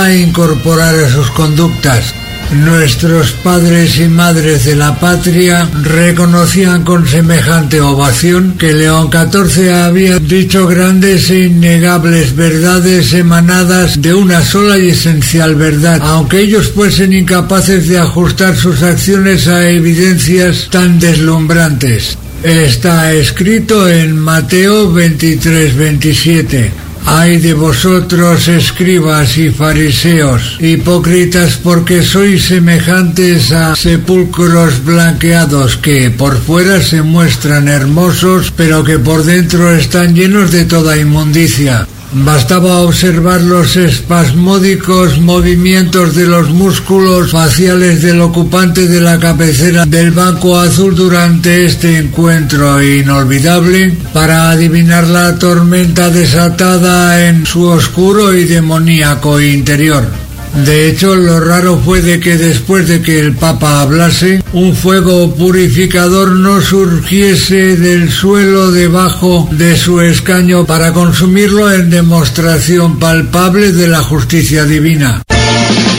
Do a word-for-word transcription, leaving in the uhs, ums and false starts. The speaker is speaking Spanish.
a incorporar a sus conductas. Nuestros padres y madres de la patria reconocían con semejante ovación que León catorce había dicho grandes e innegables verdades emanadas de una sola y esencial verdad, aunque ellos fuesen incapaces de ajustar sus acciones a evidencias tan deslumbrantes. Está escrito en Mateo veintitrés veintisiete. Ay de vosotros, escribas y fariseos, hipócritas, porque sois semejantes a sepulcros blanqueados que por fuera se muestran hermosos, pero que por dentro están llenos de toda inmundicia. Bastaba observar los espasmódicos movimientos de los músculos faciales del ocupante de la cabecera del banco azul durante este encuentro inolvidable para adivinar la tormenta desatada en su oscuro y demoníaco interior. De hecho, lo raro fue de que después de que el Papa hablase, un fuego purificador no surgiese del suelo debajo de su escaño para consumirlo en demostración palpable de la justicia divina.